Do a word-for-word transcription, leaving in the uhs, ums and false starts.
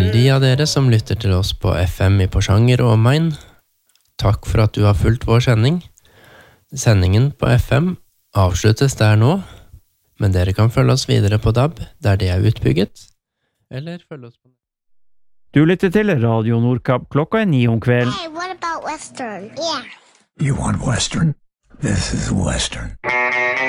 Til de av dere som lytter til oss på F M i Porsanger og omegn, takk for at du har fulgt vår sending. Sendingen på F M avsluttes der nå, men dere kan følge oss videre på D A B, der det er utbygget, eller følge oss på... Du lytter til Radio Nordkapp, klokka er ni om kvelden. Hey, what about Western? Yeah. You want Western? This is Western.